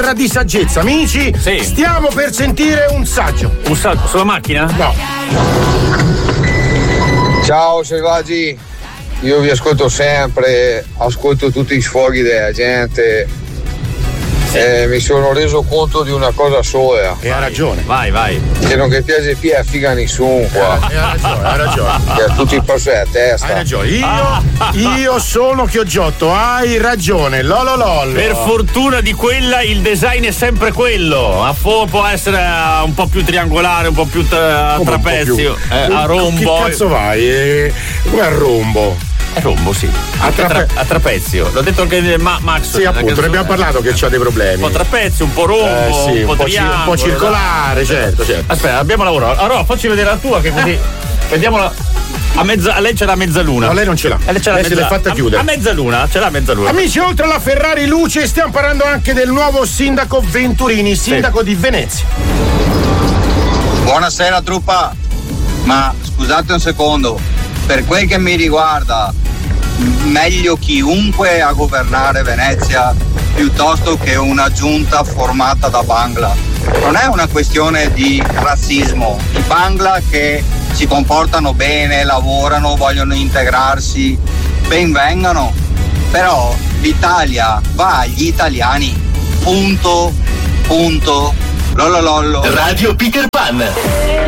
pietra di saggezza. Amici, sì. Stiamo per sentire un saggio. Un saggio sulla macchina? No. Ciao selvaggi, io vi ascolto sempre, ascolto tutti i sfoghi della gente. Mi sono reso conto di una cosa sola. E ha ragione. Vai. Che non che piace più a figa nessuno qua. Ha ragione. Che a tutti passa la testa. Hai ragione. Io sono Chioggiotto, hai ragione. Lololol. Per fortuna di quella il design è sempre quello. Può essere un po' più triangolare, un po' più a trapezio, a rombo. Che cazzo vai? Come a rombo? Rombo, sì. A trapezio. L'ho detto anche Max. Sì, appunto, ne abbiamo parlato che c'ha dei problemi. Un po' trapezio, un po' rombo, sì, un po' triangolo. Un po' circolare, certo. Aspetta, abbiamo lavorato. Allora, facci vedere la tua che così. Vediamola. Lei ce l'ha a mezzaluna. No, lei non ce l'ha. Lei se l'è fatta chiudere. A mezzaluna, ce l'ha a mezzaluna. Amici, oltre alla Ferrari Luce, stiamo parlando anche del nuovo sindaco Venturini, sindaco di Venezia. Buonasera truppa, ma scusate un secondo. Per quel che mi riguarda, meglio chiunque a governare Venezia piuttosto che una giunta formata da Bangla. Non è una questione di razzismo. I Bangla che si comportano bene, lavorano, vogliono integrarsi, ben vengano. Però l'Italia va agli italiani. Punto. Lololollo. Radio Peter Pan.